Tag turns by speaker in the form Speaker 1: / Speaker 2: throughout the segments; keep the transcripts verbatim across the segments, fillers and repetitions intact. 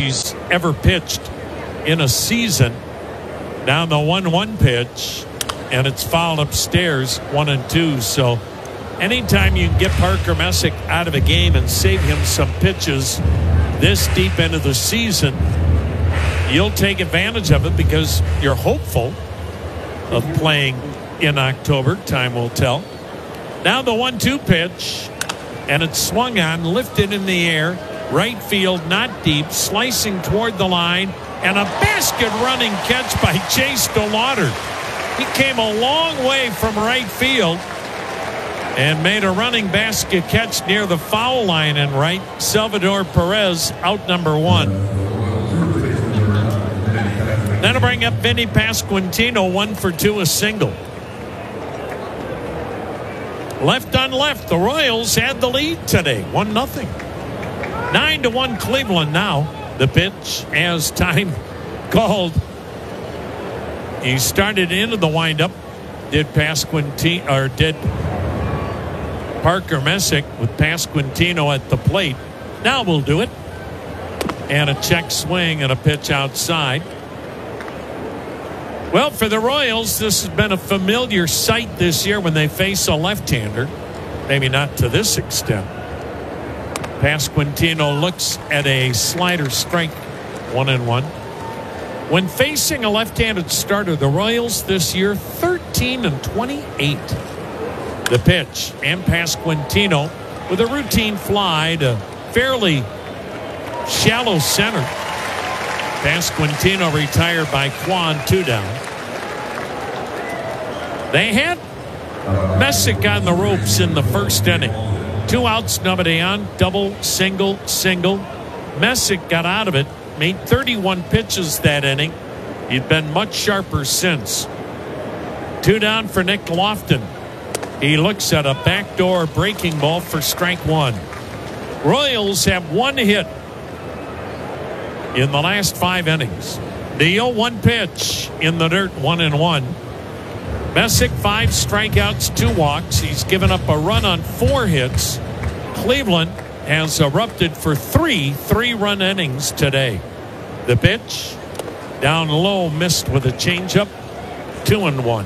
Speaker 1: he's ever pitched in a season. Down the one one pitch, and it's fouled upstairs, one and two. So anytime you can get Parker Messick out of a game and save him some pitches this deep into the season, you'll take advantage of it because you're hopeful of playing in October. Time will tell. Now the one two pitch, and it's swung on, lifted in the air, right field, not deep, slicing toward the line, and a basket running catch by Chase DeLauder. He came a long way from right field and made a running basket catch near the foul line in right. Salvador Perez out number one. That'll bring up Vinny Pasquantino, one for two, a single. Left on left, the Royals had the lead today, one nothing. Nine to one Cleveland now. The pitch as time called. He started into the windup. Did Pasquantino or did Parker Messick with Pasquantino at the plate. Now we'll do it. And a check swing and a pitch outside. Well, for the Royals, this has been a familiar sight this year when they face a left-hander. Maybe not to this extent. Pasquantino looks at a slider strike, one and one. When facing a left-handed starter, the Royals this year thirteen and twenty-eight. The pitch, and Pasquantino with a routine fly to fairly shallow center. Pasquantino retired by Kwan, two down. They had Messick on the ropes in the first inning. Two outs, nobody on, double, single, single. Messick got out of it, made thirty-one pitches that inning. He'd been much sharper since. Two down for Nick Lofton. He looks at a backdoor breaking ball for strike one. Royals have one hit in the last five innings. The oh one pitch in the dirt, one and one. Messick, five strikeouts, two walks. He's given up a run on four hits. Cleveland has erupted for three three-run innings today. The pitch, down low, missed with a changeup, two and one.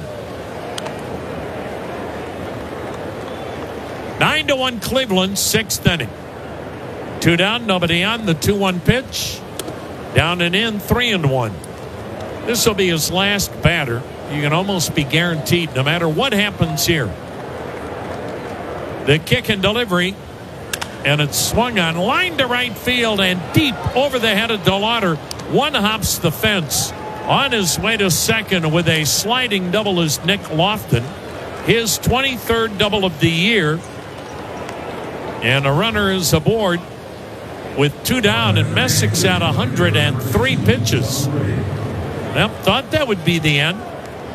Speaker 1: Nine to one Cleveland, sixth inning. Two down, nobody on. The two one pitch, down and in, three and one. This will be his last batter. You can almost be guaranteed no matter what happens here. The kick and delivery, and it's swung on, line to right field and deep over the head of DeLauder. One hops the fence. On his way to second with a sliding double is Nick Lofton. His twenty-third double of the year. And a runner is aboard with two down, and Messick's at one hundred three pitches. Well, thought that would be the end.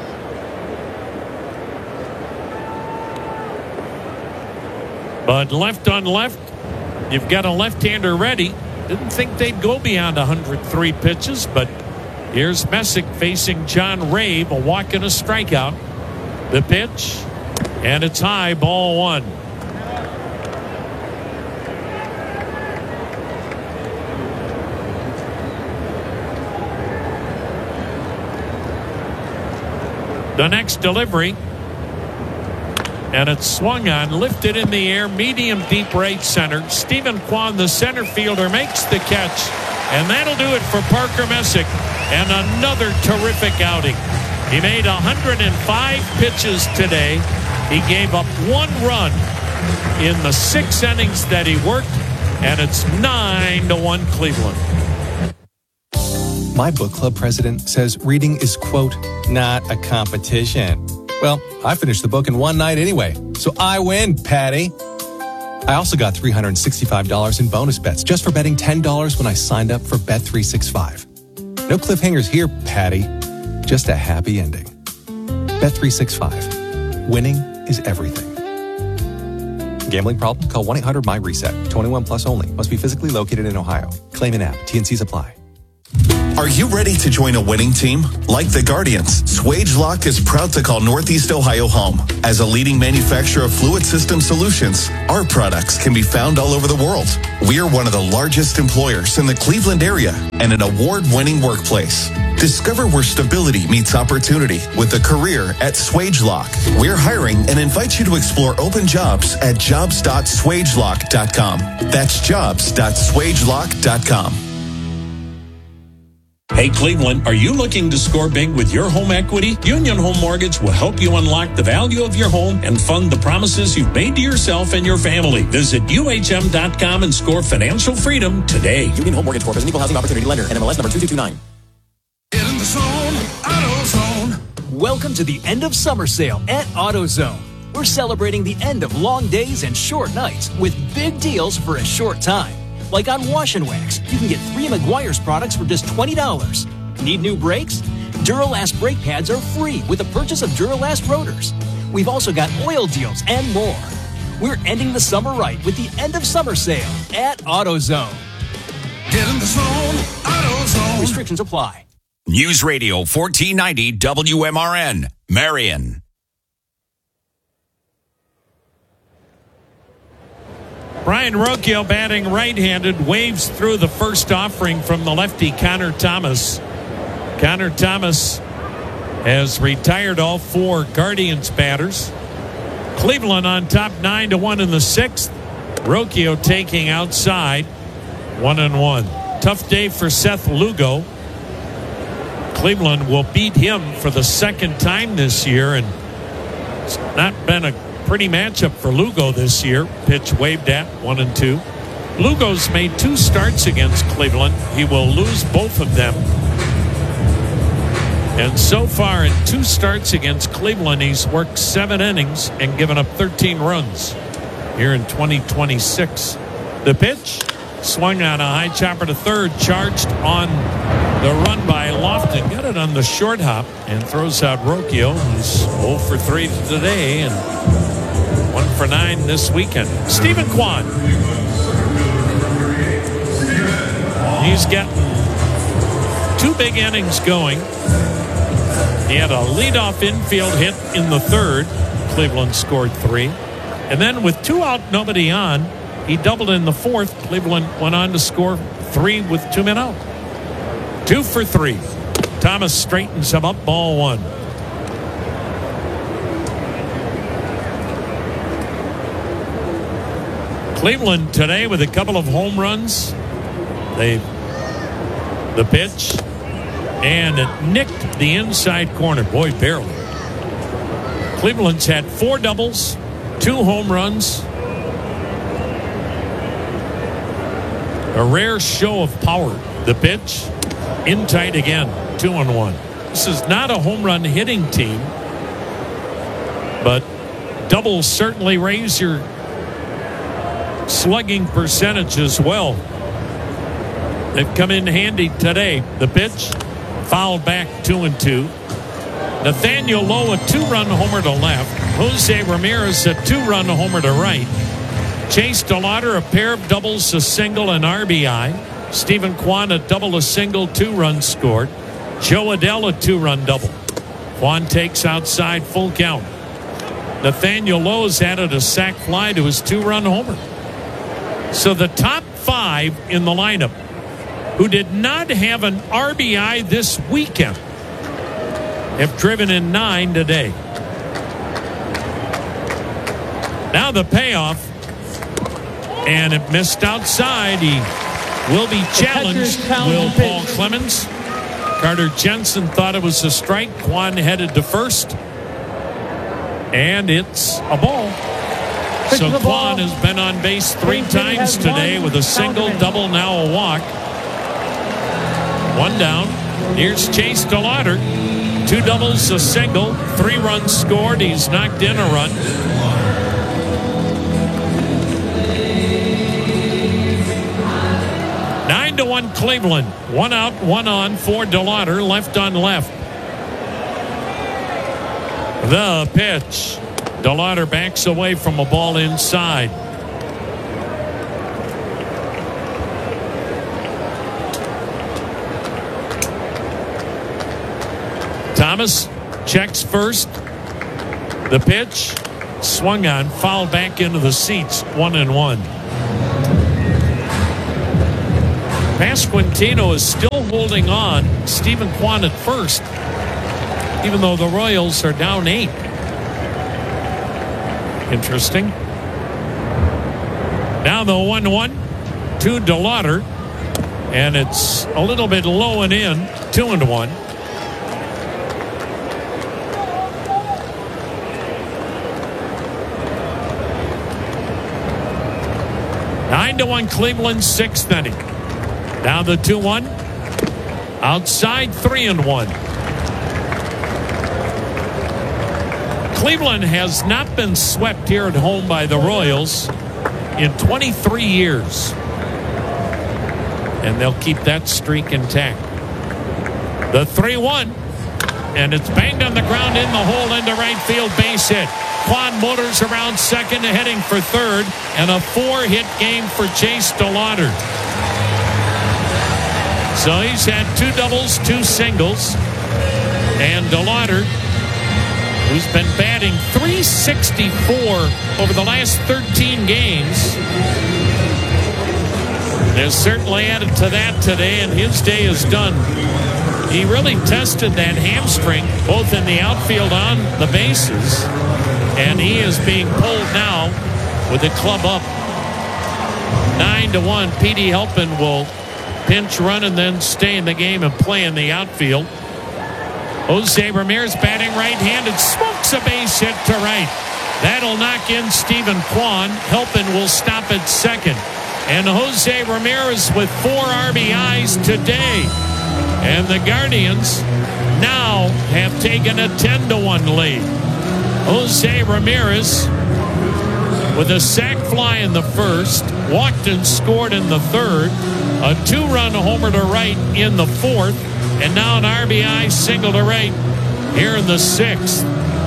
Speaker 1: But left on left, you've got a left-hander ready. Didn't think they'd go beyond one hundred three pitches, but here's Messick facing John Rave, a walk and a strikeout. The pitch, and it's high, ball one. The next delivery, and it's swung on, lifted in the air, medium deep right center. Stephen Kwan, the center fielder, makes the catch, and that'll do it for Parker Messick. And another terrific outing. He made one hundred five pitches today. He gave up one run in the six innings that he worked, and it's nine to one Cleveland.
Speaker 2: My book club president says reading is, quote, not a competition. Well, I finished the book in one night anyway, so I win, Patty. I also got three hundred sixty-five dollars in bonus bets just for betting ten dollars when I signed up for Bet three sixty-five. No cliffhangers here, Patty. Just a happy ending. Bet three sixty-five. Winning is everything. Gambling problem? Call one eight hundred my reset. twenty-one plus only. Must be physically located in Ohio. Claim an app. T and C's apply.
Speaker 3: Are you ready to join a winning team? Like the Guardians, SwageLock is proud to call Northeast Ohio home. As a leading manufacturer of fluid system solutions, our products can be found all over the world. We are one of the largest employers in the Cleveland area and an award-winning workplace. Discover where stability meets opportunity with a career at SwageLock. We're hiring and invite you to explore open jobs at jobs dot swagelock dot com. That's jobs dot swagelock dot com.
Speaker 4: Hey Cleveland, are you looking to score big with your home equity? Union Home Mortgage will help you unlock the value of your home and fund the promises you've made to yourself and your family. Visit U H M dot com and score financial freedom today.
Speaker 5: Union Home Mortgage Corp is an equal housing opportunity lender. N M L S number two two two nine.
Speaker 6: Get in the zone, AutoZone.
Speaker 7: Welcome to the end of summer sale at AutoZone. We're celebrating the end of long days and short nights with big deals for a short time. Like on Wash and Wax, you can get three Meguiar's products for just twenty dollars. Need new brakes? Duralast brake pads are free with the purchase of Duralast rotors. We've also got oil deals and more. We're ending the summer right with the end of summer sale at AutoZone.
Speaker 6: Get in the zone, AutoZone.
Speaker 7: Restrictions apply.
Speaker 8: News Radio fourteen ninety W M R N, Marion.
Speaker 1: Brian Rocchio, batting right-handed, waves through the first offering from the lefty Connor Thomas. Connor Thomas has retired all four Guardians batters. Cleveland on top nine to one in the sixth. Rocchio taking outside one and one. Tough day for Seth Lugo. Cleveland will beat him for the second time this year, and it's not been a pretty matchup for Lugo this year. Pitch waved at one and two. Lugo's made two starts against Cleveland. He will lose both of them. And so far in two starts against Cleveland, he's worked seven innings and given up thirteen runs here in twenty twenty-six. The pitch swung on a high chopper to third, charged on the run by Lofton. Got it on the short hop and throws out Rocchio, who's oh for three today and one for nine this weekend. Stephen Kwan. He's getting two big innings going. He had a leadoff infield hit in the third. Cleveland scored three. And then with two out, nobody on, he doubled in the fourth. Cleveland went on to score three with two men out. Two for three. Thomas straightens him up, ball one. Cleveland today with a couple of home runs. They the pitch and it nicked the inside corner. Boy, barely. Cleveland's had four doubles, two home runs. A rare show of power. The pitch in tight again, two and one. This is not a home run hitting team, but doubles certainly raise your slugging percentage as well. They've come in handy today. The pitch fouled back, two and two. Nathaniel Lowe, a two-run homer to left. Jose Ramirez, a two-run homer to right. Chase DeLauder, a pair of doubles, a single, and R B I. Stephen Kwan, a double, a single, two runs scored. Joe Adell, a two-run double. Kwan takes outside, full count. Nathaniel Lowe has added a sac fly to his two-run homer. So the top five in the lineup who did not have an R B I this weekend have driven in nine today. Now the payoff, and it missed outside. He will be challenged. Will Paul Clemens. Carter Jensen thought it was a strike. Kwan headed to first, and it's a ball. So Kwan has been on base three times today with a single, double, now a walk. One down. Here's Chase DeLauder. Two doubles, a single, three runs scored. He's knocked in a run. Nine to one Cleveland. One out, one on for DeLauder, left on left. The pitch. DeLauder backs away from a ball inside. Thomas checks first. The pitch swung on, fouled back into the seats, one and one. Pasquantino is still holding on. Stephen Kwan at first, even though the Royals are down eight. Interesting. Now the one one to DeLauder, and it's a little bit low and in, two and one. Nine to one Cleveland, sixth inning. Now the two one. Outside, three and one. Cleveland has not been swept here at home by the Royals in twenty-three years. And they'll keep that streak intact. The three one. And it's banged on the ground in the hole into right field, base hit. Kwan motors around second, heading for third, and a four-hit game for Chase DeLauder. So he's had two doubles, two singles, and DeLauder, who's been batting three sixty-four over the last thirteen games, has certainly added to that today, and his day is done. He really tested that hamstring, both in the outfield on the bases, and he is being pulled now with the club up. Nine to one. Petey Helpin will pinch run and then stay in the game and play in the outfield. Jose Ramirez batting right-handed, smokes a base hit to right. That'll knock in Stephen Kwan. Helpin will stop at second. And Jose Ramirez with four R B Is today. And the Guardians now have taken a ten to one lead. Jose Ramirez with a sac fly in the first, walked and scored in the third, a two-run homer to right in the fourth, and now an R B I single to right here in the sixth.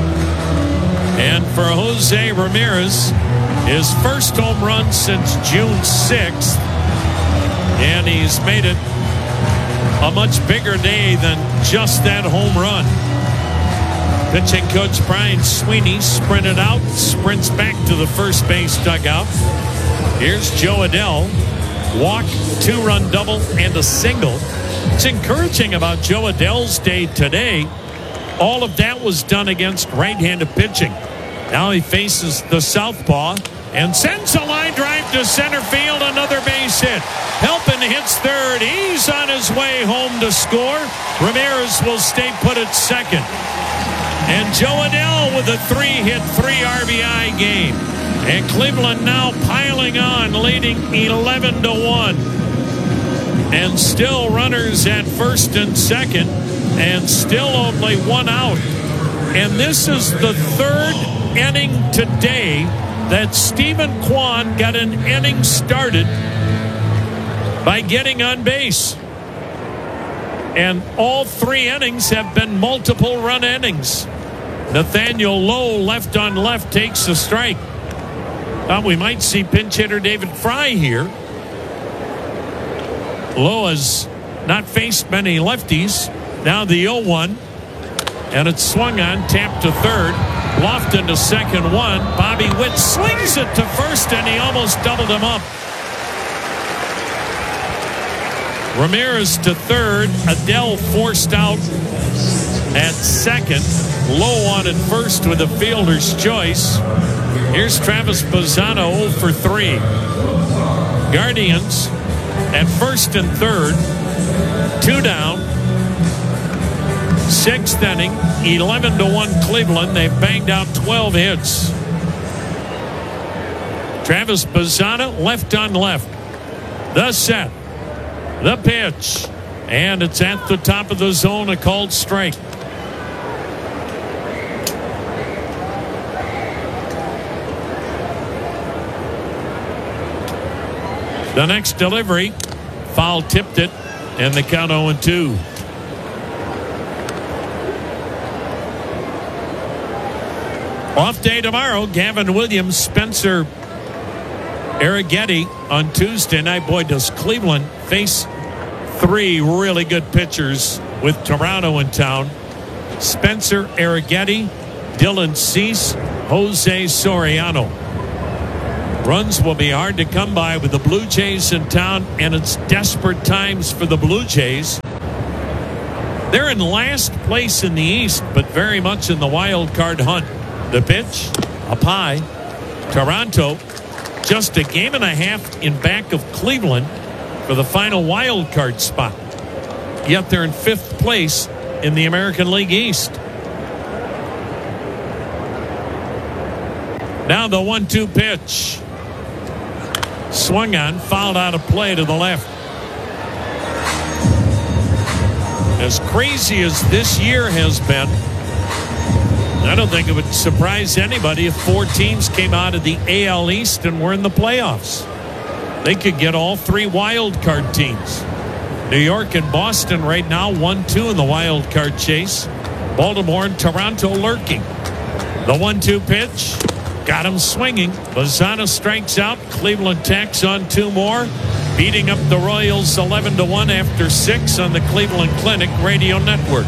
Speaker 1: And for Jose Ramirez, his first home run since June sixth, and he's made it a much bigger day than just that home run. Pitching coach Brian Sweeney sprinted out, sprints back to the first base dugout. Here's Joe Adell. Walk, two-run double, and a single. What's encouraging about Joe Adell's day today, all of that was done against right-handed pitching. Now he faces the southpaw and sends a line drive to center field, another base hit. Helpin hits third. He's on his way home to score. Ramirez will stay put at second. And Joe Adell with a three-hit, three R B I game. And Cleveland now piling on, leading eleven to one. And still runners at first and second, and still only one out. And this is the third inning today that Stephen Kwan got an inning started by getting on base. And all three innings have been multiple run innings. Nathaniel Lowe, left on left, takes the strike. Thought we might see pinch hitter David Fry here. Lowe has not faced many lefties. Now the oh one. And it's swung on, tapped to third. Lofton to second one. Bobby Witt slings it to first, and he almost doubled him up. Ramirez to third. Adell forced out at second. Low on at first with a fielder's choice. Here's Travis Bazzano, oh for three. Guardians at first and third. Two down. Sixth inning. eleven to one Cleveland. They've banged out twelve hits. Travis Bazzano, left on left. The set. The pitch. And it's at the top of the zone, a called strike. The next delivery, foul tipped it, and the count oh and two. Off day tomorrow, Gavin Williams, Spencer Arrighetti on Tuesday night. Boy, does Cleveland face three really good pitchers with Toronto in town. Spencer Arrighetti, Dylan Cease, Jose Soriano. Runs will be hard to come by with the Blue Jays in town, and it's desperate times for the Blue Jays. They're in last place in the East, but very much in the wild card hunt. The pitch, up high. Toronto, just a game and a half in back of Cleveland for the final wild card spot. Yet they're in fifth place in the American League East. Now the one two pitch. Swung on, fouled out of play to the left. As crazy as this year has been, I don't think it would surprise anybody if four teams came out of the A L East and were in the playoffs. They could get all three wild card teams. New York and Boston right now one two in the wild card chase. Baltimore and Toronto lurking. The one two pitch. Got him swinging. Lozano strikes out. Cleveland tacks on two more. Beating up the Royals eleven to one after six on the Cleveland Clinic Radio Network.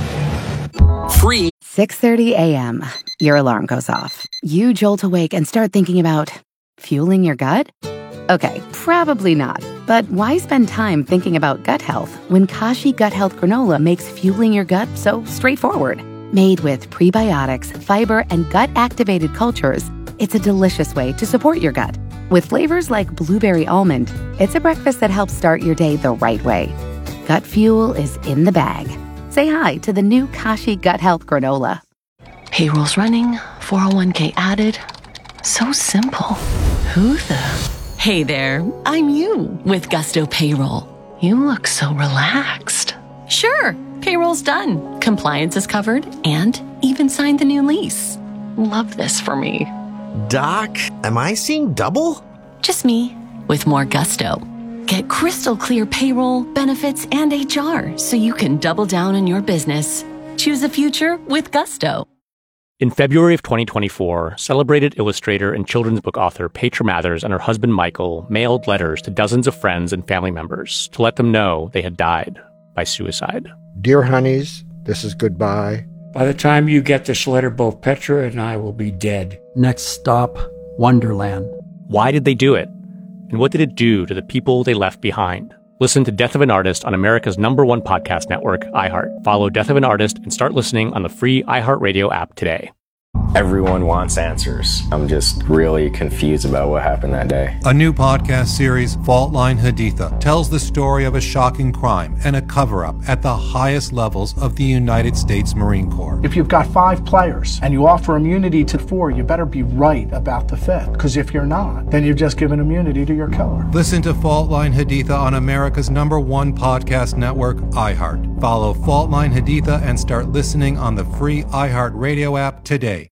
Speaker 9: Free.
Speaker 10: six thirty a.m. Your alarm goes off. You jolt awake and start thinking about fueling your gut? Okay, probably not. But why spend time thinking about gut health when Kashi Gut Health Granola makes fueling your gut so straightforward? Made with prebiotics, fiber, and gut-activated cultures, it's a delicious way to support your gut. With flavors like blueberry almond, it's a breakfast that helps start your day the right way. Gut fuel is in the bag. Say hi to the new Kashi Gut Health Granola.
Speaker 11: Payroll's running, four oh one k added. So simple. Who the... Hey there, I'm you with Gusto Payroll. You look so relaxed. Sure, payroll's done. Compliance is covered and even signed the new lease. Love this for me.
Speaker 12: Doc, am I seeing double?
Speaker 11: Just me, with more gusto. Get crystal clear payroll, benefits, and H R so you can double down in your business. Choose a future with gusto.
Speaker 13: In February of twenty twenty-four, celebrated illustrator and children's book author Petra Mathers and her husband Michael mailed letters to dozens of friends and family members to let them know they had died by suicide.
Speaker 14: Dear honeys, this is goodbye.
Speaker 15: By the time you get this letter, both Petra and I will be dead.
Speaker 16: Next stop, Wonderland.
Speaker 13: Why did they do it? And what did it do to the people they left behind? Listen to Death of an Artist on America's number one podcast network, iHeart. Follow Death of an Artist and start listening on the free iHeartRadio app today.
Speaker 17: Everyone wants answers. I'm just really confused about what happened that day.
Speaker 18: A new podcast series, Fault Line Haditha, tells the story of a shocking crime and a cover-up at the highest levels of the United States Marine Corps.
Speaker 19: If you've got five players and you offer immunity to four, you better be right about the fifth. Because if you're not, then you've just given immunity to your killer.
Speaker 18: Listen to Fault Line Haditha on America's number one podcast network, iHeart. Follow Fault Line Haditha and start listening on the free iHeartRadio app today.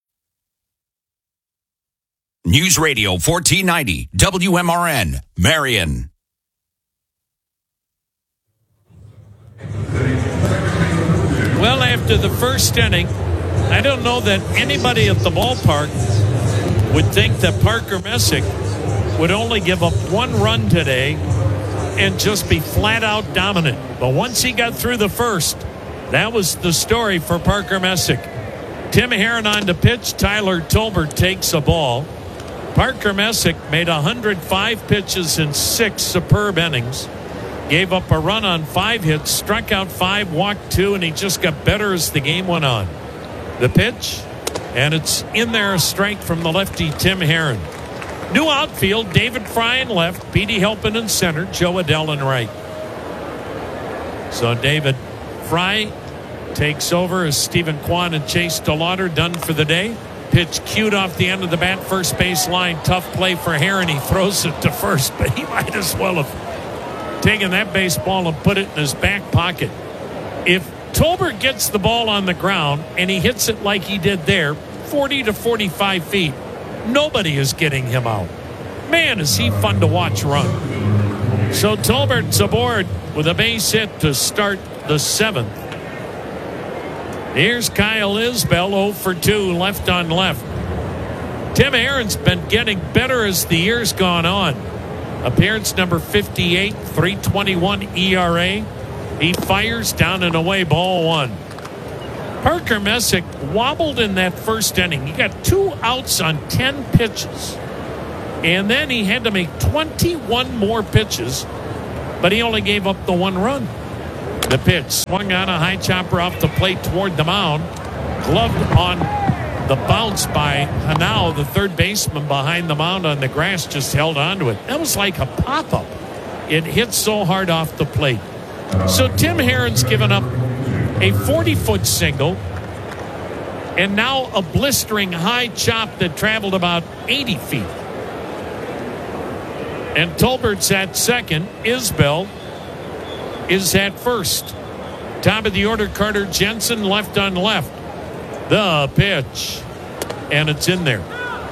Speaker 8: News Radio fourteen ninety, W M R N, Marion.
Speaker 1: Well, after the first inning, I don't know that anybody at the ballpark would think that Parker Messick would only give up one run today and just be flat out dominant. But once he got through the first, that was the story for Parker Messick. Tim Herron on to pitch. Tyler Tolbert takes a ball. Parker Messick made one hundred five pitches in six superb innings. Gave up a run on five hits, struck out five, walked two, and he just got better as the game went on. The pitch, and it's in there, a strike from the lefty Tim Herron. New outfield, David Fry in left, Petey Helpin in center, Joe Adell in right. So David Fry takes over as Stephen Kwan and Chase DeLauder done for the day. Pitch cued off the end of the bat, first base line. Tough play for Herron. He throws it to first, but he might as well have taken that baseball and put it in his back pocket. If Tolbert gets the ball on the ground and he hits it like he did there, forty to forty-five feet, nobody is getting him out. Man, is he fun to watch run. So Tolbert's aboard with a base hit to start the seventh. Here's Kyle Isbell, oh for two, left on left. Tim Herron's been getting better as the year's gone on. Appearance number fifty-eight, three twenty-one E R A. He fires down and away, ball one. Parker Messick wobbled in that first inning. He got two outs on ten pitches. And then he had to make twenty-one more pitches, but he only gave up the one run. The pitch swung on a high chopper off the plate toward the mound, gloved on the bounce by Hanau, the third baseman behind the mound on the grass, just held on to it. That was like a pop-up. It hit so hard off the plate. So Tim Herron's given up a forty-foot single and now a blistering high chop that traveled about eighty feet. And Tolbert's at second. Isbell is at first. Top of the order, Carter Jensen, left on left. The pitch. And it's in there.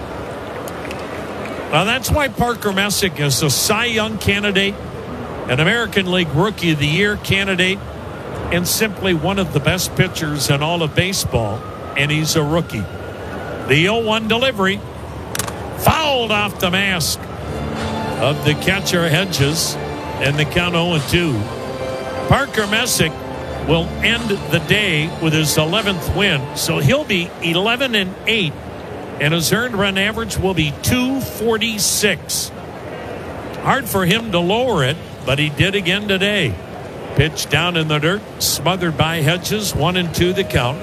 Speaker 1: Now that's why Parker Messick is a Cy Young candidate, an American League Rookie of the Year candidate, and simply one of the best pitchers in all of baseball. And he's a rookie. The oh one delivery. Fouled off the mask of the catcher Hedges, and the count oh and two. Parker Messick will end the day with his eleventh win, so he'll be eleven and eight, and his earned run average will be two forty-six. Hard for him to lower it, but he did again today. Pitch down in the dirt, smothered by Hedges, one and two the count.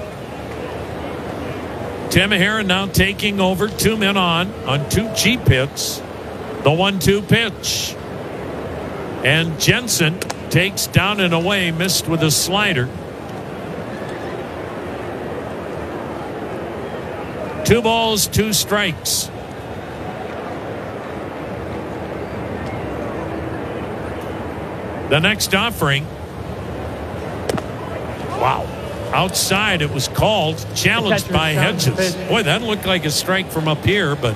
Speaker 1: Tim Herron now taking over, two men on, on two cheap hits. The one two pitch. And Jensen takes down and away, missed with a slider. Two balls, two strikes. The next offering. Wow. Outside, it was called, challenged by Hedges. Boy, that looked like a strike from up here, but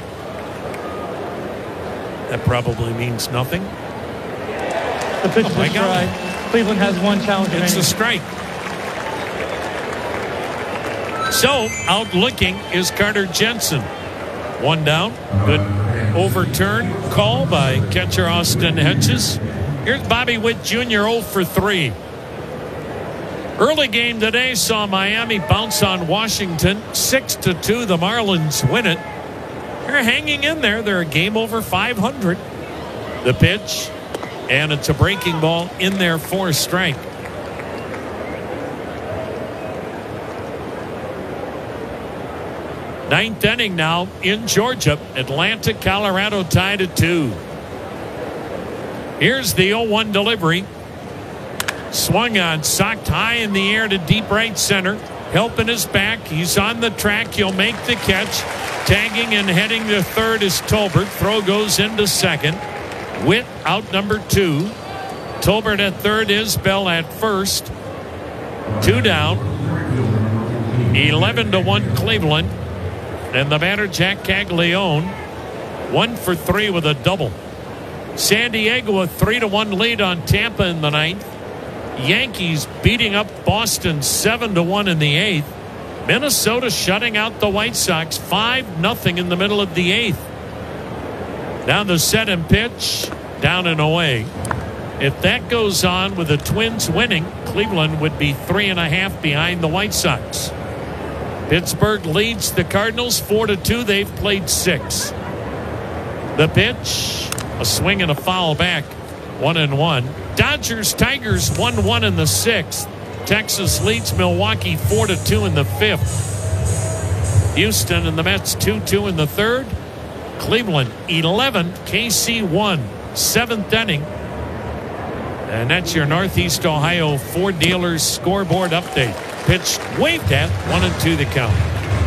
Speaker 1: that probably means nothing.
Speaker 20: The pitch
Speaker 1: oh
Speaker 20: is a strike. Cleveland has one challenge.
Speaker 1: It's a strike. So, out looking is Carter Jensen. One down. Good overturn call by catcher Austin Hedges. Here's Bobby Witt Junior oh for three. Early game today saw Miami bounce on Washington. six to two, the Marlins win it. They're hanging in there. They're a game over five hundred. The pitch, and it's a breaking ball in there for a strike. Ninth inning now in Georgia. Atlanta, Colorado tied at two. Here's the oh one delivery. Swung on, socked high in the air to deep right center. Helping his back. He's on the track. He'll make the catch. Tagging and heading to third is Tolbert. Throw goes into second. Witt out number two. Tolbert at third, Isbell at first. Two down. eleven to one Cleveland. And the batter, Jack Caglione, one for three with a double. San Diego a three to one lead on Tampa in the ninth. Yankees beating up Boston seven to one in the eighth. Minnesota shutting out the White Sox five nothing in the middle of the eighth. Down the set and pitch, down and away. If that goes on with the Twins winning, Cleveland would be three and a half behind the White Sox. Pittsburgh leads the Cardinals four to two. They've played six. The pitch, a swing and a foul back, one and one. Dodgers Tigers one one in the sixth. Texas leads Milwaukee four to two in the fifth. Houston and the Mets two two in the third. Cleveland eleven, K C one, seventh inning. And that's your Northeast Ohio Ford Dealers scoreboard update. Pitch waved at, one and two the count.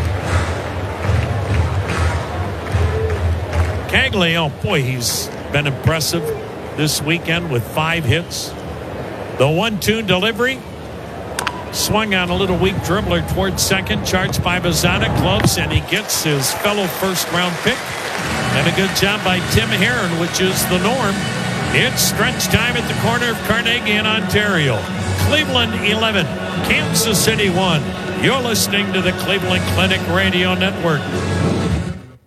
Speaker 1: Caglione, boy, he's been impressive this weekend with five hits. The one two delivery. Swung on a little weak dribbler towards second. Charged by Bazzana. Gloves, and he gets his fellow first-round pick. And a good job by Tim Herron, which is the norm. It's stretch time at the corner of Carnegie in Ontario. Cleveland eleven, Kansas City one. You're listening to the Cleveland Clinic Radio Network.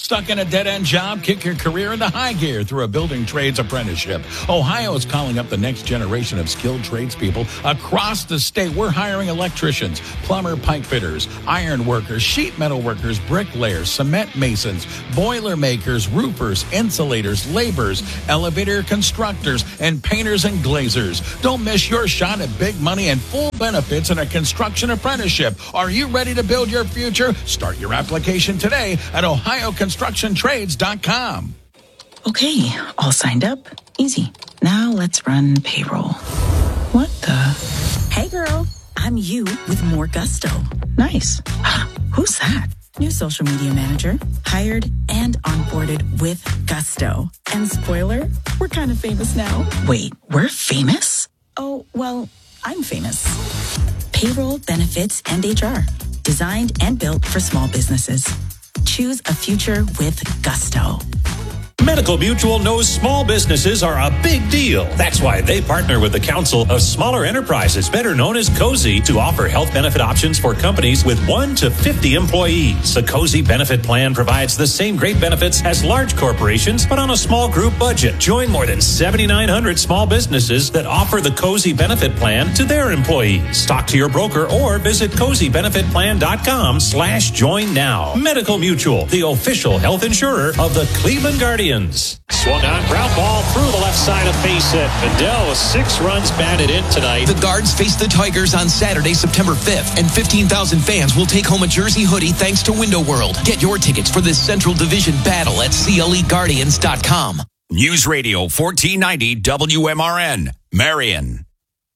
Speaker 21: Stuck in a dead-end job? Kick your career into high gear through a building trades apprenticeship. Ohio is calling up the next generation of skilled tradespeople across the state. We're hiring electricians, plumber pipe fitters, iron workers, sheet metal workers, bricklayers, cement masons, boiler makers, roofers, insulators, laborers, elevator constructors, and painters and glazers. Don't miss your shot at big money and full benefits in a construction apprenticeship. Are you ready to build your future? Start your application today at ohio construction trades dot com.
Speaker 22: Okay, all signed up. Easy. Now let's run payroll. What the? Hey girl, I'm you with more gusto. Nice. Who's that? New social media manager. Hired and onboarded with gusto. And spoiler, we're kind of famous now. Wait, we're famous? Oh, well, I'm famous. Payroll, benefits, and H R. Designed and built for small businesses. Choose a future with gusto.
Speaker 23: Medical Mutual knows small businesses are a big deal. That's why they partner with the Council of Smaller Enterprises, better known as COSI, to offer health benefit options for companies with one to fifty employees. The COSI benefit plan provides the same great benefits as large corporations, but on a small group budget. Join more than seventy-nine hundred small businesses that offer the COSI benefit plan to their employees. Talk to your broker or visit cozy benefit plan dot com slash join now. Medical Mutual, the official health insurer of the Cleveland Guardians.
Speaker 4: Swung on, ground ball through the left side of base hit. Adele with six runs batted in tonight.
Speaker 24: The Guards face the Tigers on Saturday, September fifth, and fifteen thousand fans will take home a jersey hoodie thanks to Window World. Get your tickets for this Central Division battle at C L E Guardians dot com.
Speaker 8: News Radio fourteen ninety W M R N, Marion.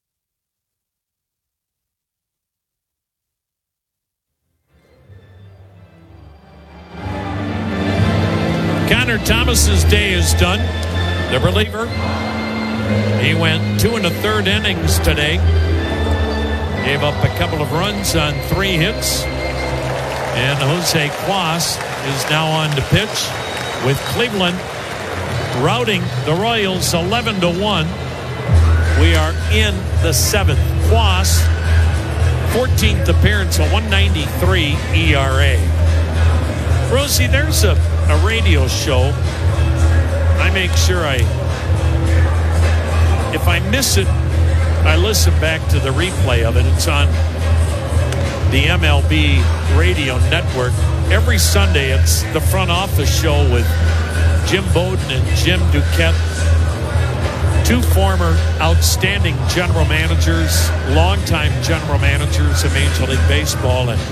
Speaker 1: Connor Thomas's day is done. The reliever. He went two and a third innings today. Gave up a couple of runs on three hits. And Jose Cuas is now on to pitch with Cleveland routing the Royals eleven to one. We are in the seventh. Cuas, fourteenth appearance, a one ninety-three E R A. Rosie, there's a a radio show. I make sure I, if I miss it, I listen back to the replay of it. It's on the M L B radio network. Every Sunday, it's the front office show with Jim Bowden and Jim Duquette, two former outstanding general managers, longtime general managers of Major League Baseball, and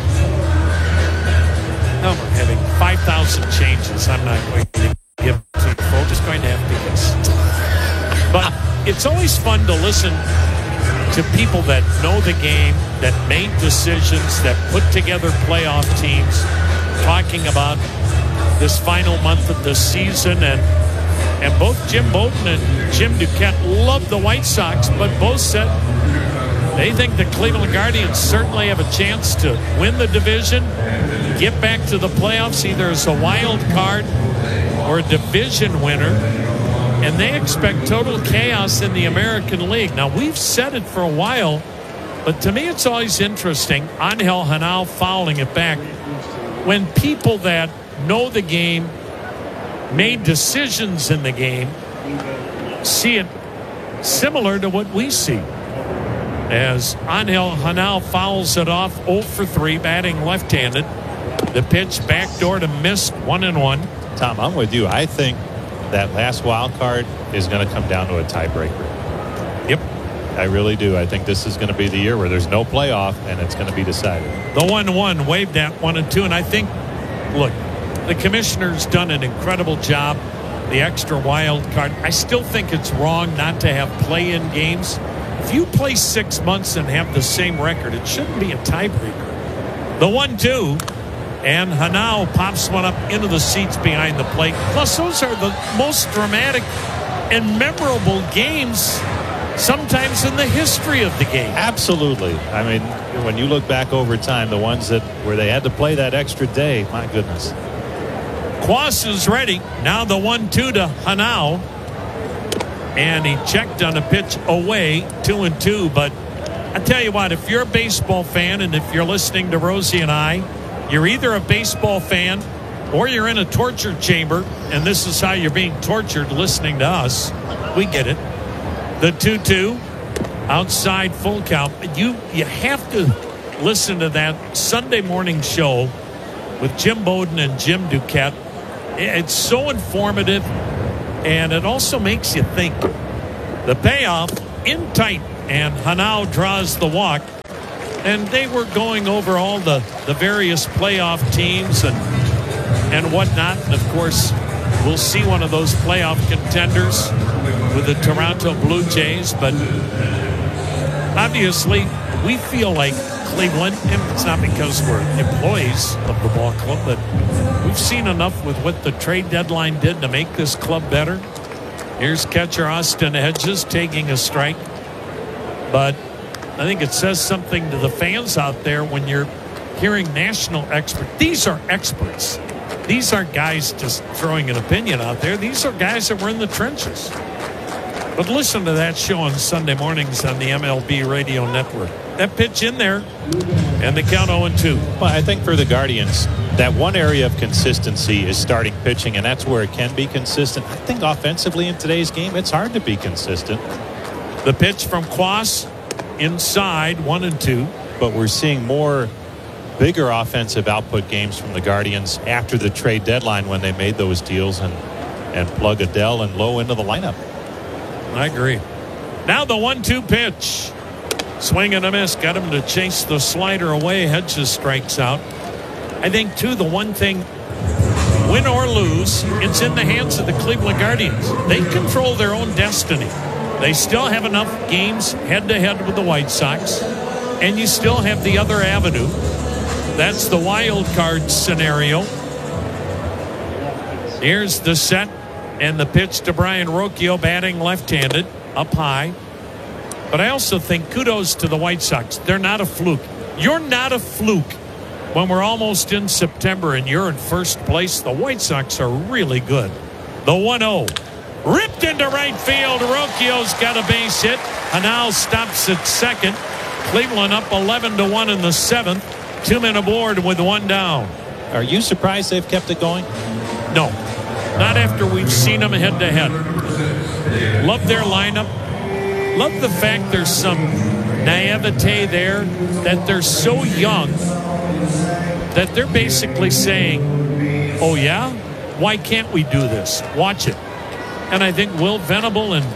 Speaker 1: we're having five thousand changes. I'm not going to give to you. We're just going to have to guess. But it's always fun to listen to people that know the game, that made decisions, that put together playoff teams, talking about this final month of the season. And and both Jim Bowden and Jim Duquette love the White Sox, but both said they think the Cleveland Guardians certainly have a chance to win the division, get back to the playoffs either as a wild card or a division winner, and they expect total chaos in the American League. Now, we've said it for a while, but to me it's always interesting, Angel Hanal fouling it back, when people that know the game, made decisions in the game, see it similar to what we see. As Angel Hanal fouls it off, oh for three, batting left-handed. The pitch backdoor to missed, one and one.
Speaker 25: Tom, I'm with you. I think that last wild card is going to come down to a tiebreaker.
Speaker 1: Yep.
Speaker 25: I really do. I think this is going to be the year where there's no playoff and it's going to be decided.
Speaker 1: The one one waved at one and two, and I think, look, the commissioner's done an incredible job. The extra wild card. I still think it's wrong not to have play-in games. If you play six months and have the same record, it shouldn't be a tiebreaker. The one two, and Hanal pops one up into the seats behind the plate. Plus, those are the most dramatic and memorable games sometimes in the history of the game.
Speaker 25: Absolutely. I mean, when you look back over time, the ones that where they had to play that extra day, my goodness.
Speaker 1: Cuas is ready. Now the one two to Hanal. And he checked on a pitch away, two and two. But I tell you what, if you're a baseball fan and if you're listening to Rosie and I, you're either a baseball fan or you're in a torture chamber, and this is how you're being tortured listening to us. We get it. The two two, outside full count. You, you have to listen to that Sunday morning show with Jim Bowden and Jim Duquette. It's so informative, and it also makes you think. The payoff in tight, and Hanau draws the walk. And they were going over all the, the various playoff teams and and whatnot. And, of course, we'll see one of those playoff contenders with the Toronto Blue Jays. But obviously, we feel like Cleveland, and it's not because we're employees of the ball club, but we've seen enough with what the trade deadline did to make this club better. Here's catcher Austin Hedges taking a strike. But I think it says something to the fans out there when you're hearing national experts. These are experts. These aren't guys just throwing an opinion out there. These are guys that were in the trenches. But listen to that show on Sunday mornings on the M L B Radio Network. That pitch in there, and the count oh and two.
Speaker 25: Well, I think for the Guardians, that one area of consistency is starting pitching, and that's where it can be consistent. I think offensively in today's game, it's hard to be consistent.
Speaker 1: The pitch from Quas, inside, one and two.
Speaker 25: But we're seeing more bigger offensive output games from the Guardians after the trade deadline when they made those deals and, and plug Adele and Lowe into the lineup.
Speaker 1: I agree. Now the one two pitch. Swing and a miss. Got him to chase the slider away. Hedges strikes out. I think, too, the one thing, win or lose, it's in the hands of the Cleveland Guardians. They control their own destiny. They still have enough games head-to-head with the White Sox, and you still have the other avenue. That's the wild card scenario. Here's the set, and the pitch to Brian Rocchio, batting left-handed, up high. But I also think kudos to the White Sox. They're not a fluke. You're not a fluke when we're almost in September and you're in first place. The White Sox are really good. The one oh. Ripped into right field. Rocchio's got a base hit. Hanau stops at second. Cleveland up eleven to one in the seventh. Two men aboard with one down.
Speaker 25: Are you surprised they've kept it going?
Speaker 1: No. Not after we've seen them head to head. Love their lineup. Love the fact there's some naivete there, that they're so young that they're basically saying, oh yeah, why can't we do this? Watch it. And I think Will Venable and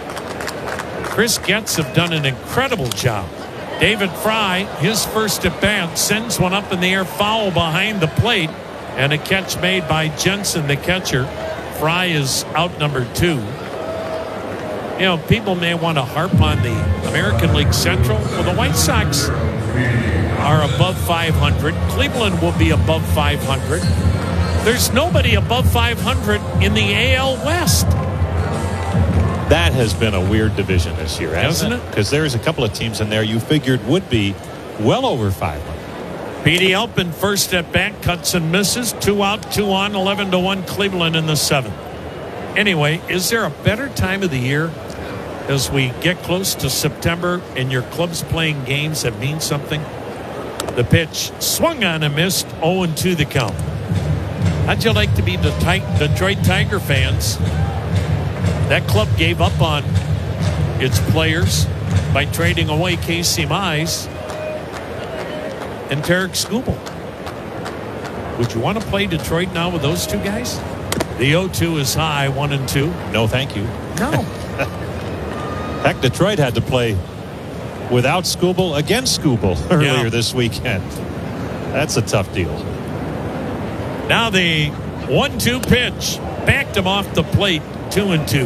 Speaker 1: Chris Getz have done an incredible job. David Fry, his first at bat, sends one up in the air, foul behind the plate, and a catch made by Jensen, the catcher. Fry is out number two. You know, people may want to harp on the American League Central. Well, the White Sox are above five hundred. Cleveland will be above five hundred. There's nobody above five hundred in the A L West.
Speaker 25: That has been a weird division this year, hasn't
Speaker 1: Hasn't
Speaker 25: it? Because there's a couple of teams in there you figured would be well over five hundred.
Speaker 1: Petey Elpin first at bat, cuts and misses. Two out, two on, eleven to one Cleveland in the seventh. Anyway, is there a better time of the year as we get close to September and your club's playing games that mean something? The pitch swung on and missed. oh and two the count. How'd you like to be the Detroit Tiger fans? That club gave up on its players by trading away Casey Mize and Tarek Skubal. Would you want to play Detroit now with those two guys? The oh two is high, one and two.
Speaker 25: No, thank you.
Speaker 1: No.
Speaker 25: Heck, Detroit had to play without Skubal against Skubal earlier
Speaker 1: Yeah.
Speaker 25: this weekend. That's a tough deal.
Speaker 1: Now the one two pitch. Backed him off the plate, two and two.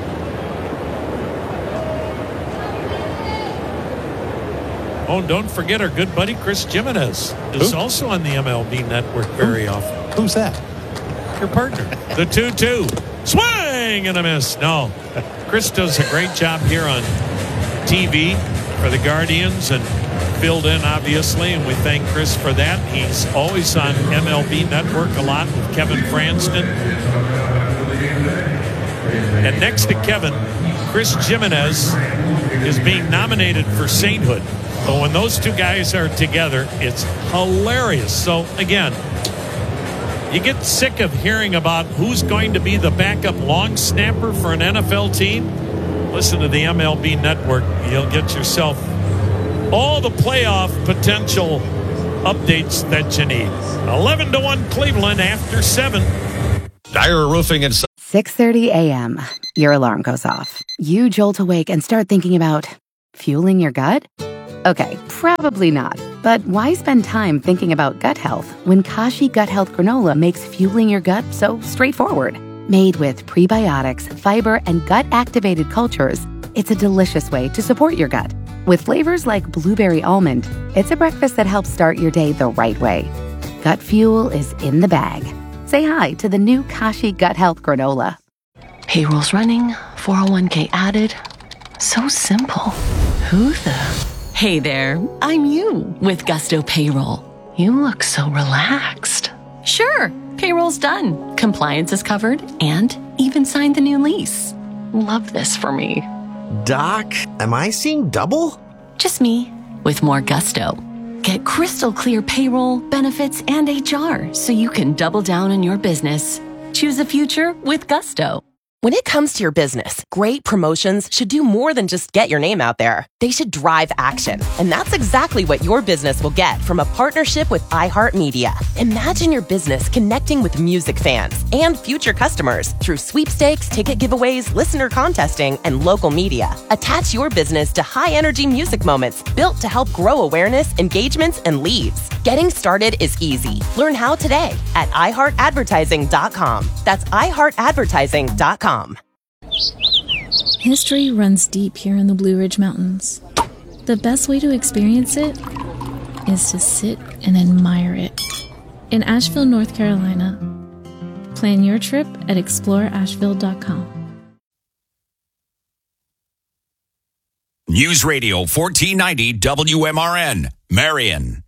Speaker 1: Oh, and don't forget our good buddy Chris Jimenez is
Speaker 25: Who?
Speaker 1: also on the M L B Network very
Speaker 25: Who?
Speaker 1: often.
Speaker 25: Who's that?
Speaker 1: Your partner. The two two. Swing and a miss. No. Chris does a great job here on T V for the Guardians and filled in, obviously, and we thank Chris for that. He's always on M L B Network a lot with Kevin Franston. And next to Kevin, Chris Jimenez is being nominated for sainthood. But when those two guys are together, it's hilarious. So, again, You get sick of hearing about who's going to be the backup long snapper for an N F L team? Listen to the M L B Network. You'll get yourself all the playoff potential updates that you need. eleven to one Cleveland after seven.
Speaker 2: Dyer Roofing and
Speaker 10: six thirty a.m. Your alarm goes off. You jolt awake and start thinking about fueling your gut? Okay, probably not. But why spend time thinking about gut health when Kashi Gut Health Granola makes fueling your gut so straightforward? Made with prebiotics, fiber, and gut-activated cultures, it's a delicious way to support your gut. With flavors like blueberry almond, it's a breakfast that helps start your day the right way. Gut fuel is in the bag. Say hi to the new Kashi Gut Health Granola.
Speaker 11: Payroll's running, four oh one k added. So simple. Who the? Hey there, I'm you with Gusto Payroll. You look so relaxed. Sure, payroll's done. Compliance is covered and even signed the new lease. Love this for me.
Speaker 12: Doc, am I seeing double?
Speaker 11: Just me with more gusto. Get crystal clear payroll, benefits, and H R so you can double down on your business. Choose a future with Gusto.
Speaker 3: When it comes to your business, great promotions should do more than just get your name out there. They should drive action. And that's exactly what your business will get from a partnership with iHeartMedia. Imagine your business connecting with music fans and future customers through sweepstakes, ticket giveaways, listener contesting, and local media. Attach your business to high-energy music moments built to help grow awareness, engagements, and leads. Getting started is easy. Learn how today at i heart advertising dot com. That's i heart advertising dot com.
Speaker 5: History runs deep here in the Blue Ridge Mountains. The best way to experience it is to sit and admire it. In Asheville, North Carolina. Plan your trip at explore asheville dot com.
Speaker 8: News Radio fourteen ninety W M R N, Marion.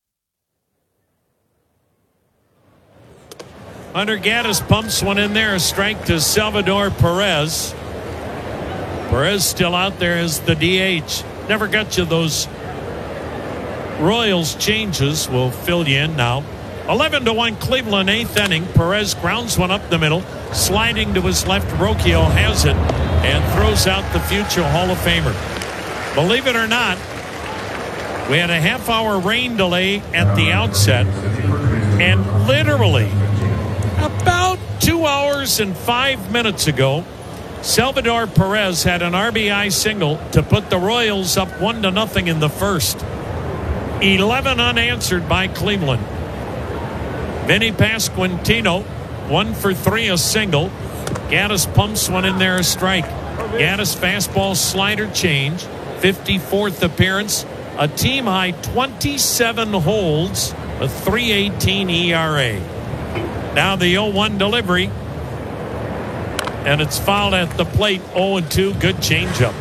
Speaker 1: Hunter Gaddis pumps one in there. A strike to Salvador Perez. Perez still out there as the D H. Never got you those Royals changes. We'll fill you in now. eleven to one Cleveland, eighth inning. Perez grounds one up the middle. Sliding to his left, Rocchio has it and throws out the future Hall of Famer. Believe it or not, we had a half hour rain delay at the outset, and literally about two hours and five minutes ago, Salvador Perez had an R B I single to put the Royals up one to nothing in the first. eleven unanswered by Cleveland. Vinny Pasquantino, one for three, a single. Gaddis pumps one in there, a strike. Gaddis fastball slider change. fifty-fourth appearance. A team high twenty-seven holds, a three eighteen E R A. Now the oh one delivery. And it's fouled at the plate. oh and two. Good changeup.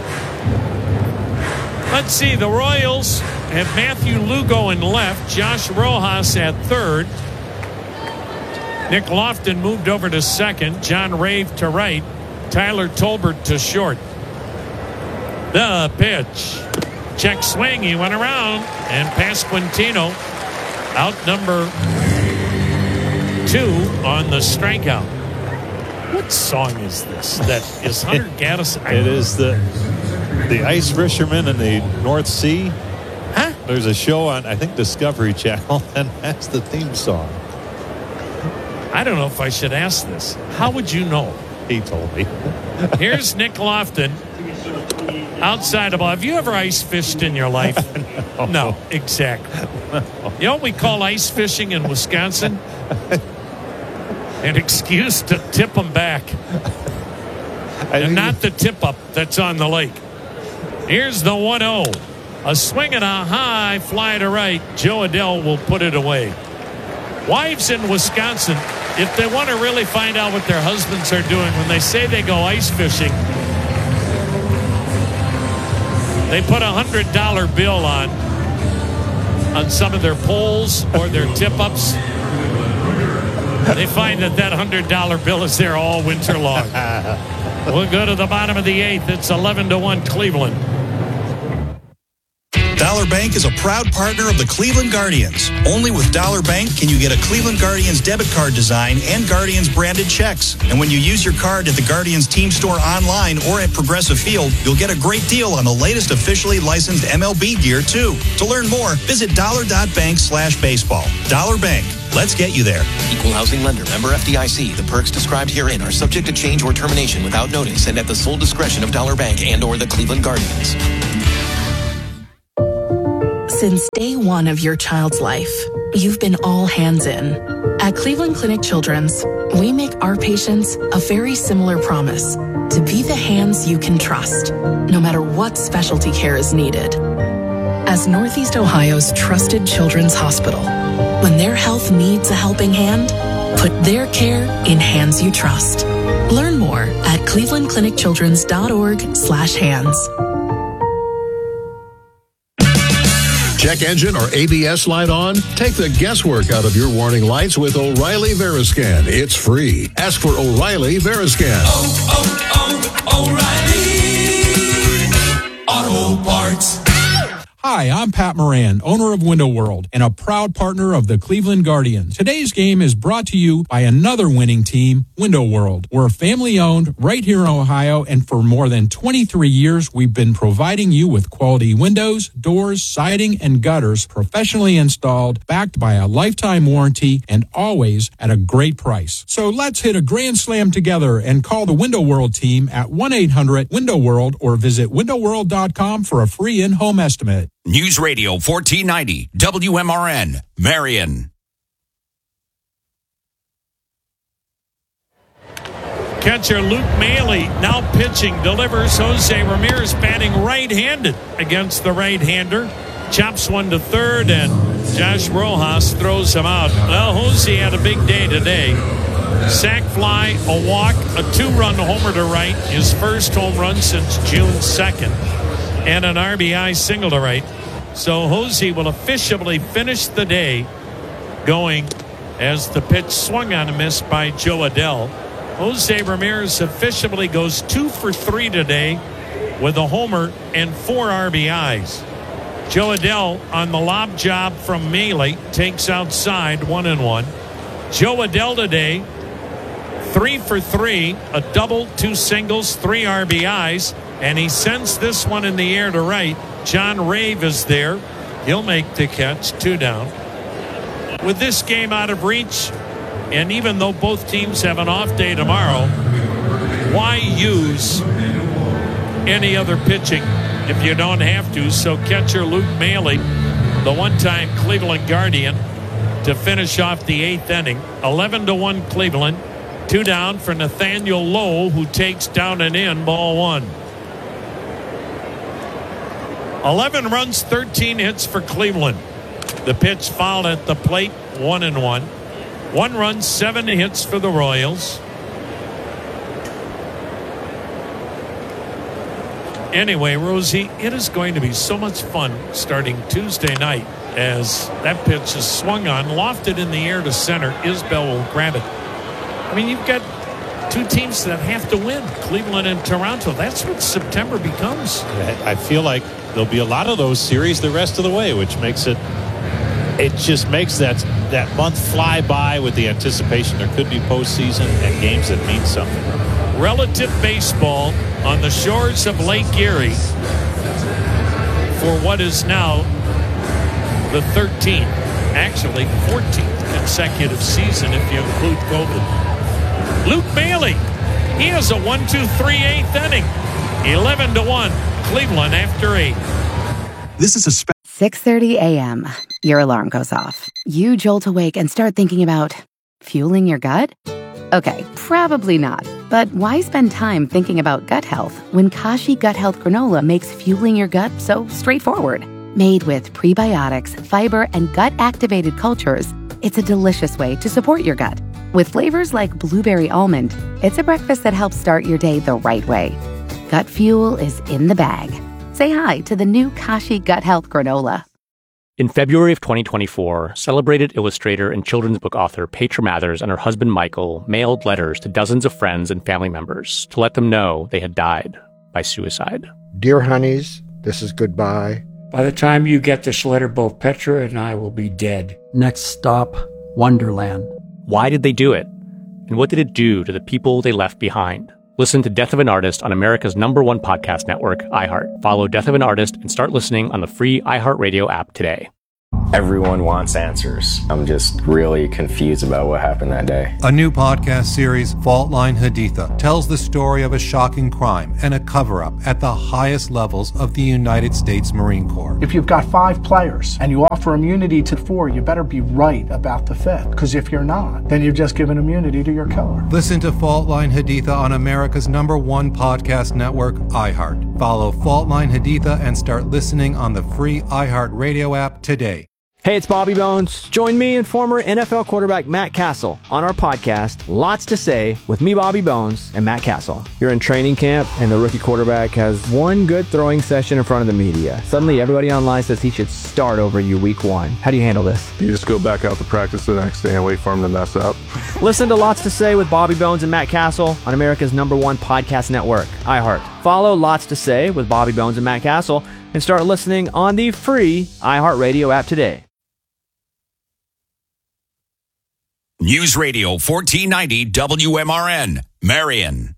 Speaker 1: Let's see. The Royals have Matthew Lugo in left. Josh Rojas at third. Nick Lofton moved over to second. John Rave to right. Tyler Tolbert to short. The pitch. Check swing. He went around. And Pasquantino out number two on the strikeout. What song is this? That is Hunter Gaddis.
Speaker 25: It is the the Ice Fisherman in the North Sea.
Speaker 1: Huh?
Speaker 25: There's a show on, I think, Discovery Channel, and that's the theme song.
Speaker 1: I don't know if I should ask this. How would you know?
Speaker 25: He told me.
Speaker 1: Here's Nick Lofton. Outside of, have you ever ice fished in your life?
Speaker 25: no.
Speaker 1: no, exactly. No. You know what we call ice fishing in Wisconsin? An excuse to tip them back. And not the tip up that's on the lake. Here's the one oh. A swing and a high fly to right. Joe Adell will put it away. Wives in Wisconsin, if they want to really find out what their husbands are doing, when they say they go ice fishing, they put a one hundred dollar bill on on some of their poles or their tip-ups. They find that that one hundred dollar bill is there all winter long. We'll go to the bottom of the eighth. It's eleven to one Cleveland.
Speaker 23: The
Speaker 6: Dollar Bank is a proud partner of the Cleveland Guardians. Only with Dollar Bank can you get a Cleveland Guardians debit card design and Guardians branded checks. And when you use your card at the Guardians team store online or at Progressive Field, you'll get a great deal on the latest officially licensed M L B gear, too. To learn more, visit dollar.bank slash baseball. Dollar Bank. Let's get you there.
Speaker 24: Equal housing lender. Member F D I C. The perks described herein are subject to change or termination without notice and at the sole discretion of Dollar Bank and or the Cleveland Guardians.
Speaker 22: Since day one of your child's life, you've been all hands in. At Cleveland Clinic Children's, we make our patients a very similar promise to be the hands you can trust, no matter what specialty care is needed. As Northeast Ohio's trusted children's hospital, when their health needs a helping hand, put their care in hands you trust. Learn more at cleveland clinic children's dot org slash hands.
Speaker 7: Check engine or A B S light on? Take the guesswork out of your warning lights with O'Reilly Veriscan. It's free. Ask for O'Reilly Veriscan.
Speaker 9: Oh, oh, oh, O'Reilly Auto Parts.
Speaker 14: Hi, I'm Pat Moran, owner of Window World and a proud partner of the Cleveland Guardians. Today's game is brought to you by another winning team, Window World. We're family-owned right here in Ohio, and for more than twenty-three years, we've been providing you with quality windows, doors, siding, and gutters professionally installed, backed by a lifetime warranty, and always at a great price. So let's hit a grand slam together and call the Window World team at one eight hundred window world or visit window world dot com for a free in-home estimate.
Speaker 8: News Radio fourteen ninety, W M R N, Marion.
Speaker 1: Catcher Luke Maley now pitching, delivers. Jose Ramirez batting right-handed against the right-hander. Chops one to third, and Josh Rojas throws him out. Well, Jose had a big day today. Sac fly, a walk, a two-run homer to right, his first home run since June second, and an R B I single to right. So Jose will officially finish the day going as the pitch swung on and missed by Joe Adell. Jose Ramirez officially goes two for three today with a homer and four R B Is. Joe Adell on the lob job from Maley takes outside one and one. Joe Adell today three for three, a double, two singles, three R B Is, and he sends this one in the air to right. John Rave is there. He'll make the catch, two down. With this game out of reach, and even though both teams have an off day tomorrow, why use any other pitching if you don't have to? So catcher Luke Maley, the one-time Cleveland Guardian, to finish off the eighth inning. eleven to one Cleveland. Two down for Nathaniel Lowe, who takes down and in, ball one. eleven runs, thirteen hits for Cleveland. The pitch fouled at the plate, one and one. One run, seven hits for the Royals. Anyway, Rosie, it is going to be so much fun starting Tuesday night as that pitch is swung on, lofted in the air to center. Isbell will grab it. I mean, you've got two teams that have to win, Cleveland and Toronto. That's what September becomes.
Speaker 25: I feel like there'll be a lot of those series the rest of the way, which makes it, it just makes that, that month fly by with the anticipation there could be postseason and games that mean something.
Speaker 1: Relative baseball on the shores of Lake Erie for what is now the thirteenth, actually fourteenth consecutive season if you include COVID. Luke Maley, he has a one two three eighth inning. eleven to one, Cleveland after eight.
Speaker 10: This is a spe- six thirty a.m. Your alarm goes off. You jolt awake and start thinking about fueling your gut? Okay, probably not. But why spend time thinking about gut health when Kashi Gut Health Granola makes fueling your gut so straightforward? Made with prebiotics, fiber, and gut-activated cultures, it's a delicious way to support your gut. With flavors like blueberry almond, it's a breakfast that helps start your day the right way. Gut fuel is in the bag. Say hi to the new Kashi Gut Health Granola.
Speaker 13: In February of twenty twenty-four, celebrated illustrator and children's book author Petra Mathers and her husband Michael mailed letters to dozens of friends and family members to let them know they had died by suicide.
Speaker 15: Dear honeys, this is goodbye. By the time you get this letter, both Petra and I will be dead.
Speaker 16: Next stop, Wonderland.
Speaker 13: Why did they do it? And what did it do to the people they left behind? Listen to Death of an Artist on America's number one podcast network, iHeart. Follow Death of an Artist and start listening on the free iHeartRadio app today.
Speaker 17: Everyone wants answers. I'm just really confused about what happened that day.
Speaker 18: A new podcast series, Fault Line Haditha, tells the story of a shocking crime and a cover-up at the highest levels of the United States Marine Corps.
Speaker 19: If you've got five players and you offer immunity to four, you better be right about the fifth. Because if you're not, then you've just given immunity to your killer.
Speaker 18: Listen to Fault Line Haditha on America's number one podcast network, iHeart. Follow Fault Line Haditha and start listening on the free iHeart Radio app today.
Speaker 26: Hey, it's Bobby Bones. Join me and former N F L quarterback Matt Castle on our podcast, Lots to Say, with me, Bobby Bones, and Matt Castle. You're in training camp, and the rookie quarterback has one good throwing session in front of the media. Suddenly, everybody online says he should start over you week one. How do you handle this?
Speaker 27: You just go back out to practice the next day and wait for him to mess up.
Speaker 26: Listen to Lots to Say with Bobby Bones and Matt Castle on America's number one podcast network, iHeart. Follow Lots to Say with Bobby Bones and Matt Castle and start listening on the free iHeartRadio app today.
Speaker 8: News Radio fourteen ninety W M R N, Marion.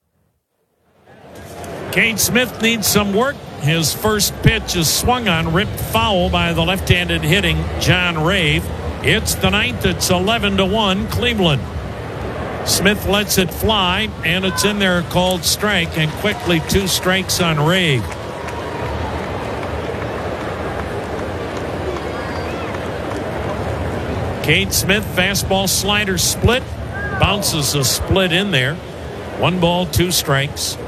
Speaker 1: Kane Smith needs some work. His first pitch is swung on, ripped foul by the left-handed hitting John Rave. It's the ninth. It's eleven to one Cleveland. Smith lets it fly, and it's in there called strike, and quickly two strikes on Rave. Cade Smith, fastball slider split. Bounces a split in there. One ball, two strikes.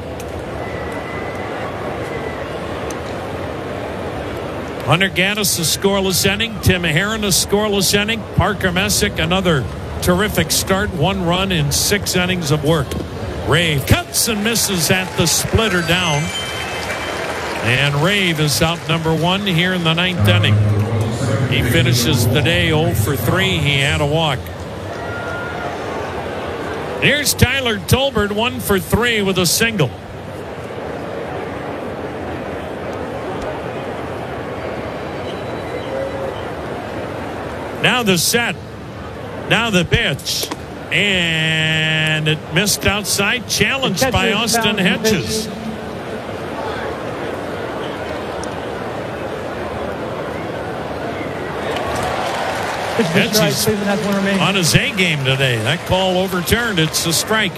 Speaker 1: Hunter Gaddis, a scoreless inning. Tim Herron, a scoreless inning. Parker Messick, another terrific start. One run in six innings of work. Rave cuts and misses at the splitter down. And Rave is out number one here in the ninth inning. He finishes the day oh for three. He had a walk. Here's Tyler Tolbert, one for three with a single. Now the set. Now the pitch. And it missed outside. Challenged by Austin Hedges. Hedges on his A game today. That call overturned. It's a strike.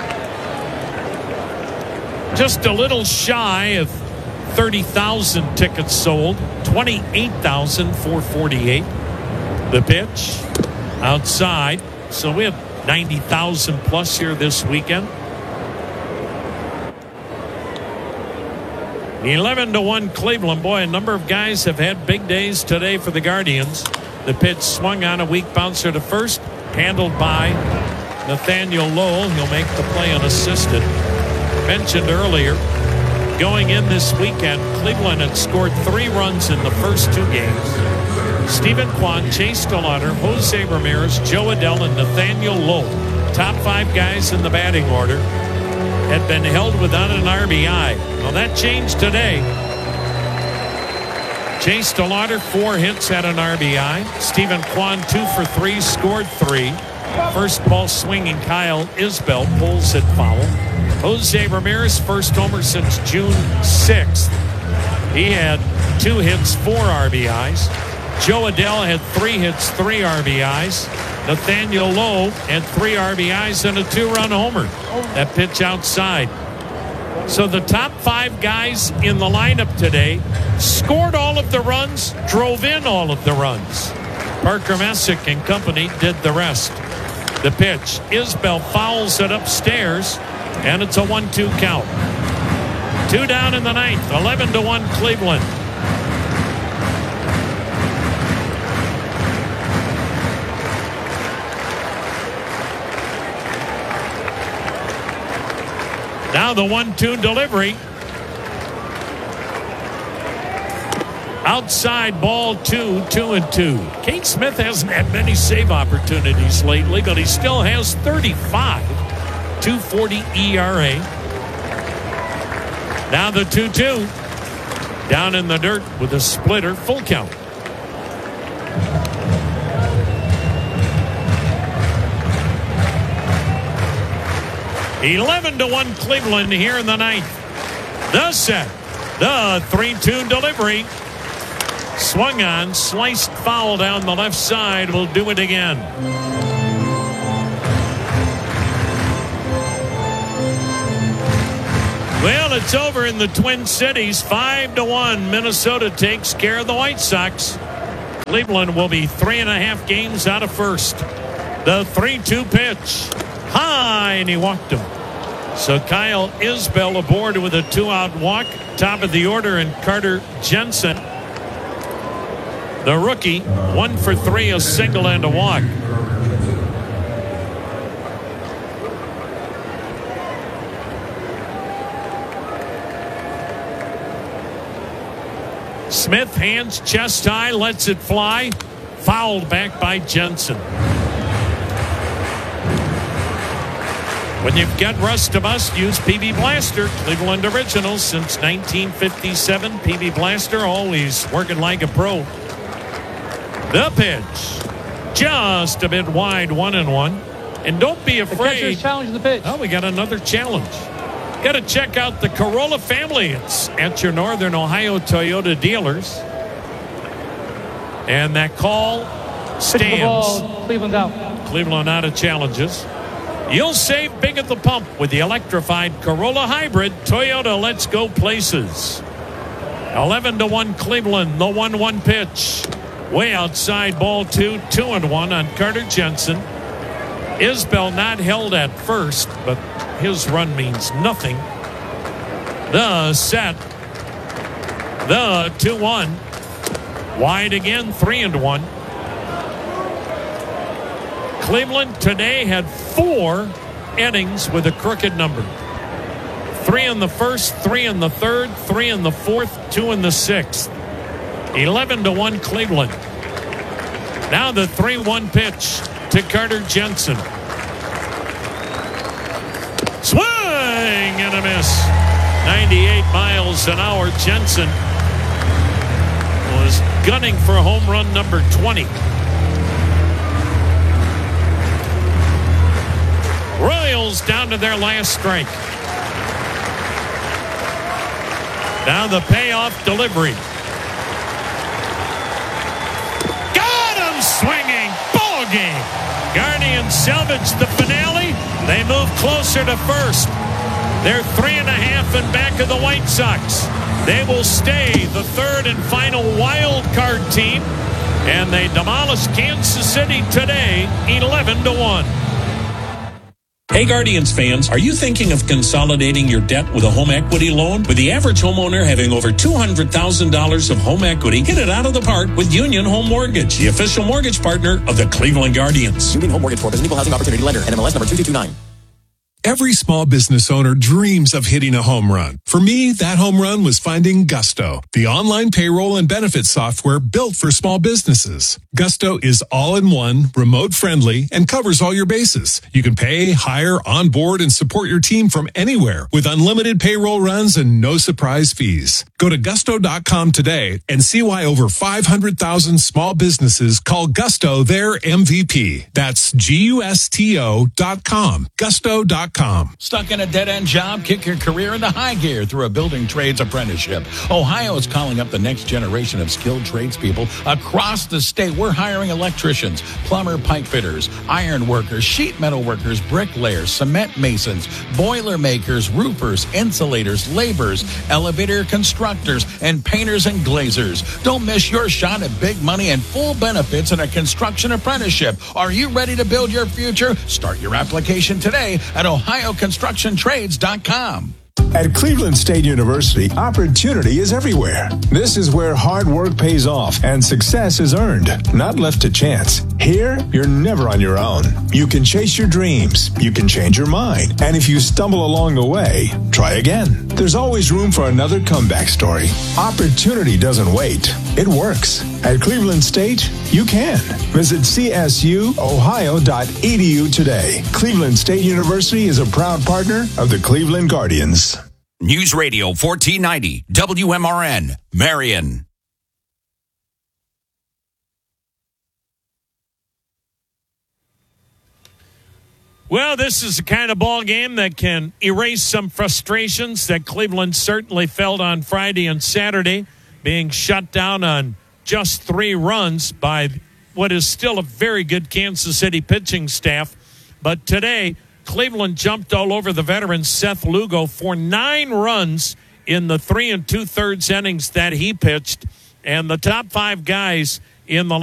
Speaker 1: Just a little shy of thirty thousand tickets sold. twenty-eight thousand four hundred forty-eight. The pitch outside. So we have ninety thousand plus here this weekend. eleven to one Cleveland. Boy, a number of guys have had big days today for the Guardians. The pitch swung on, a weak bouncer to first, handled by Nathaniel Lowell. He'll make the play unassisted. Mentioned earlier, going in this weekend, Cleveland had scored three runs in the first two games. Stephen Kwan, Chase DeLauder, Jose Ramirez, Joe Adell, and Nathaniel Lowell, top five guys in the batting order, had been held without an R B I. Well, that changed today. Chase DeLauder, four hits, had an R B I. Stephen Kwan, two for three, scored three. First ball swinging Kyle Isbell pulls it foul. Jose Ramirez, first homer since June sixth. He had two hits, four R B Is. Joe Adell had three hits, three R B Is. Nathaniel Lowe had three R B Is and a two-run homer. That pitch outside. So the top five guys in the lineup today scored all of the runs, drove in all of the runs. Parker Messick and company did the rest. The pitch, Isbell fouls it upstairs, and it's a one two count. Two down in the ninth, eleven to one Cleveland. Now the one two delivery. Outside ball two, two and two. Kate Smith hasn't had many save opportunities lately, but he still has thirty-five. two forty E R A. Now the two two. down in the dirt with a splitter, full count. eleven to one Cleveland here in the ninth. The set. The three two delivery. Swung on, sliced foul down the left side. Will do it again. Well, it's over in the Twin Cities. five to one. Minnesota takes care of the White Sox. Cleveland will be three and a half games out of first. The three two pitch. High, and he walked him. So Kyle Isbell aboard with a two-out walk. Top of the order, and Carter Jensen, the rookie, one for three, a single and a walk. Smith hands chest high, lets it fly. Fouled back by Jensen. When you've got rust to bust, use P B Blaster. Cleveland original since nineteen fifty-seven. P B Blaster, always working like a pro. The pitch. Just a bit wide, one and one. And don't be afraid.
Speaker 2: Challenge the pitch.
Speaker 1: Oh, we got another challenge. Got to check out the Corolla family. It's at your Northern Ohio Toyota dealers. And that call stands.
Speaker 2: Ball, Cleveland out.
Speaker 1: Cleveland out of challenges. You'll save big at the pump with the electrified Corolla Hybrid. Toyota, let's go places. eleven to one Cleveland, the one one pitch. Way outside, ball two, two and one on Carter Jensen. Isbell not held at first, but his run means nothing. The set. The two one. Wide again, three and one. Cleveland today had four innings with a crooked number. Three in the first, three in the third, three in the fourth, two in the sixth. eleven to one Cleveland. Now the three one pitch to Carter Jensen. Swing and a miss. ninety-eight miles an hour. Jensen was gunning for home run number twenty. Royals down to their last strike. Now the payoff delivery. Got him swinging. Ball game. Guardians salvage the finale. They move closer to first. They're three and a half in back of the White Sox. They will stay the third and final wild card team. And they demolish Kansas City today, eleven to one.
Speaker 23: Hey Guardians fans, are you thinking of consolidating your debt with a home equity loan? With the average homeowner having over two hundred thousand dollars of home equity, hit it out of the park with Union Home Mortgage, the official mortgage partner of the Cleveland Guardians.
Speaker 3: Union Home Mortgage Corp is an equal housing opportunity lender. N M L S number two two two nine.
Speaker 4: Every small business owner dreams of hitting a home run. For me, that home run was finding Gusto, the online payroll and benefits software built for small businesses. Gusto is all-in-one, remote-friendly, and covers all your bases. You can pay, hire, onboard, and support your team from anywhere with unlimited payroll runs and no surprise fees. Go to gusto dot com today and see why over five hundred thousand small businesses call Gusto their M V P. That's G U S T O dot com. Gusto dot com.
Speaker 11: Stuck in a dead-end job? Kick your career into high gear through a building trades apprenticeship. Ohio is calling up the next generation of skilled tradespeople across the state. We're hiring electricians, plumber, pipe fitters, iron workers, sheet metal workers, bricklayers, cement masons, boiler makers, roofers, insulators, laborers, elevator constructors, and painters and glazers. Don't miss your shot at big money and full benefits in a construction apprenticeship. Are you ready to build your future? Start your application today at ohio construction trades dot com.
Speaker 12: At Cleveland State University, opportunity is everywhere. This is where hard work pays off and success is earned, not left to chance. Here, you're never on your own. You can chase your dreams. You can change your mind. And if you stumble along the way, try again. There's always room for another comeback story. Opportunity doesn't wait. It works. At Cleveland State, you can. Visit c s u ohio dot e d u today. Cleveland State University is a proud partner of the Cleveland Guardians.
Speaker 8: News Radio fourteen ninety W M R N, Marion.
Speaker 1: Well, this is the kind of ball game that can erase some frustrations that Cleveland certainly felt on Friday and Saturday, being shut down on just three runs by what is still a very good Kansas City pitching staff. But today, Cleveland jumped all over the veteran Seth Lugo for nine runs in the three and two-thirds innings that he pitched. And the top five guys in the